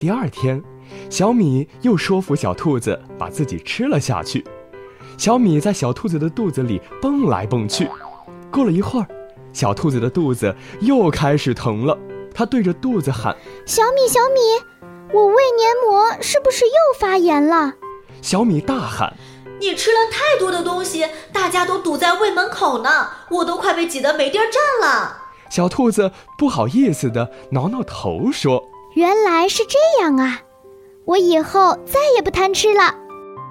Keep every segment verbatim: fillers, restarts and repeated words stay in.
第二天，小米又说服小兔子把自己吃了下去。小米在小兔子的肚子里蹦来蹦去。过了一会儿，小兔子的肚子又开始疼了，它对着肚子喊： 小米小米，我胃黏膜是不是又发炎了？ 小米大喊： 你吃了太多的东西，大家都堵在胃门口呢，我都快被挤得没地儿站了。 小兔子不好意思地挠挠头说： 原来是这样啊，我以后再也不贪吃了。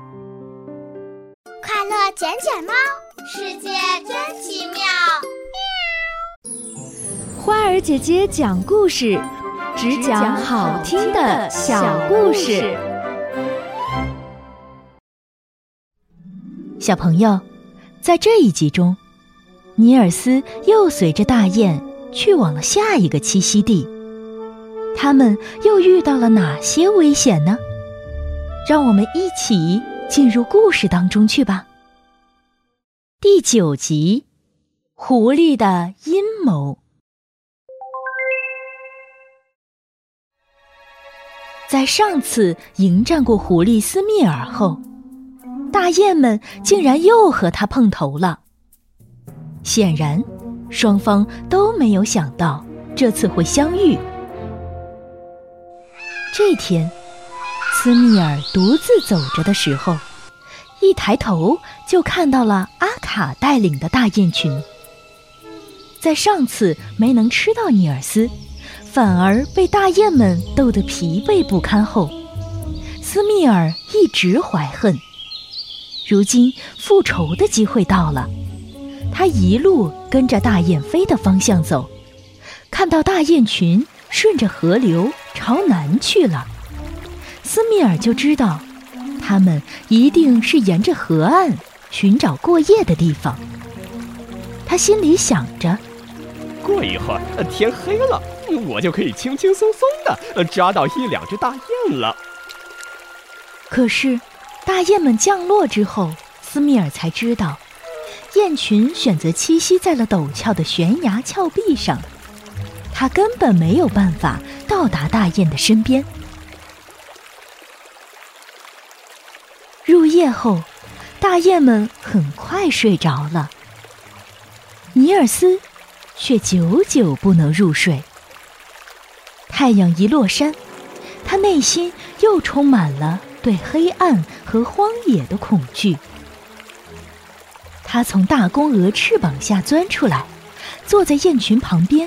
快乐捡捡猫，世界真奇妙。 花儿姐姐讲故事，只讲好听的小故事。 小朋友，在这一集中，尼尔斯又随着大雁去往了下一个栖息地。他们又遇到了哪些危险呢？让我们一起进入故事当中去吧。第九集，狐狸的阴谋。在上次迎战过狐狸斯密尔后，大雁们竟然又和他碰头了。显然，双方都没有想到这次会相遇。这天，斯密尔独自走着的时候，一抬头就看到了阿卡带领的大雁群。在上次没能吃到尼尔斯，反而被大雁们逗得疲惫不堪后，斯密尔一直怀恨。如今复仇的机会到了，他一路跟着大雁飞的方向走，看到大雁群顺着河流朝南去了，斯密尔就知道他们一定是沿着河岸寻找过夜的地方。他心里想着， 过一会儿天黑了，我就可以轻轻松松地抓到一两只大雁了。 可是大雁们降落之后，斯密尔才知道雁群选择栖息在了陡峭的悬崖峭壁上，他根本没有办法到达大雁的身边。入夜后，大雁们很快睡着了，尼尔斯却久久不能入睡。太阳一落山，他内心又充满了对黑暗和荒野的恐惧。他从大公鹅翅膀下钻出来，坐在雁群旁边。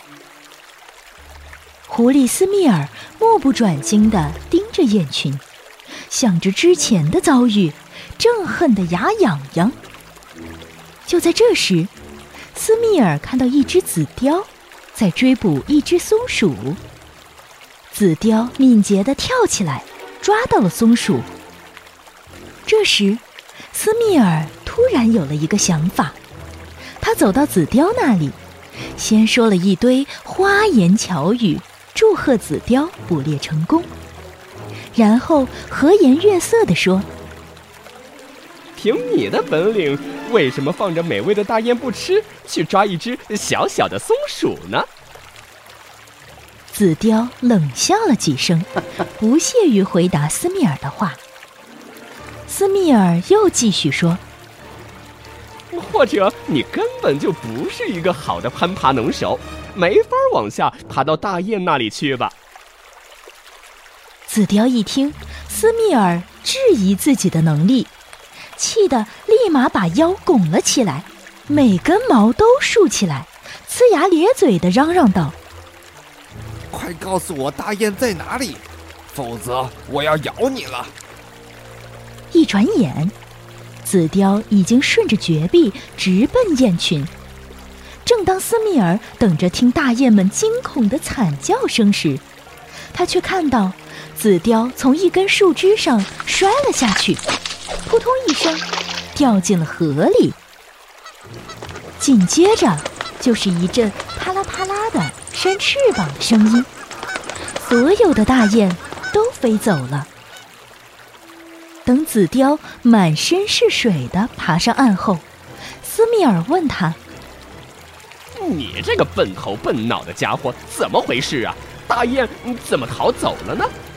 狐狸斯密尔目不转睛地盯着雁群，想着之前的遭遇，正恨得牙痒痒。就在这时，斯密尔看到一只紫貂在追捕一只松鼠。紫貂敏捷地跳起来，抓到了松鼠。这时，斯密尔突然有了一个想法，他走到紫貂那里，先说了一堆花言巧语，祝贺紫貂捕猎成功，然后和颜悦色地说： 凭你的本领，为什么放着美味的大雁不吃，去抓一只小小的松鼠呢？ 紫貂冷笑了几声，不屑于回答斯密尔的话。斯密尔又继续说： 或者你根本就不是一个好的攀爬能手，没法往下爬到大雁那里去吧。 紫貂一听斯密尔质疑自己的能力，气得立马把腰拱了起来，每根毛都竖起来，呲牙咧嘴地嚷嚷道： 快告诉我大雁在哪里，否则我要咬你了。 一转眼，紫貂已经顺着绝壁直奔雁群。正当斯密尔等着听大雁们惊恐的惨叫声时，他却看到紫貂从一根树枝上摔了下去，扑通一声掉进了河里。紧接着就是一阵啪啦啪啦的扇翅膀的声音，所有的大雁都飞走了。等紫貂满身是水地爬上岸后，斯密尔问他： 你这个笨头笨脑的家伙，怎么回事啊？大雁怎么逃走了呢？